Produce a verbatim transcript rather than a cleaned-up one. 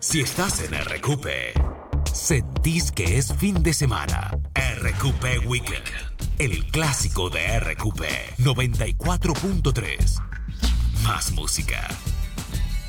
Si estás en R Q P, sentís que es fin de semana. R Q P Weekend, el clásico de R Q P noventa y cuatro punto tres. Más música,